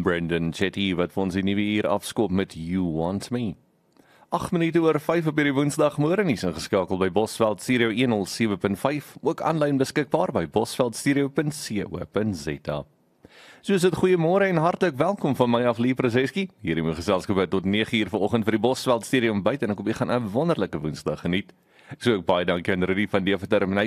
Brendan Chetty wat vir ons die nuwe uur afskop met You Want Me. 8 minute oor 5 op hierdie Woensdagmôre is ingeskakel by Bosveld Stereo 107.5, ook aanlyn beskikbaar by bosveldstereo.co.za. Soos dit goeiemôre en hartlik welkom van my af Lee Prezeski. Hier in my geselskap tot 9 uur vanoggend vir die Bosveld Stereo ontbyt en ek hoop jy gaan 'n wonderlike Woensdag geniet. So ook baie dankie aan Rudy van die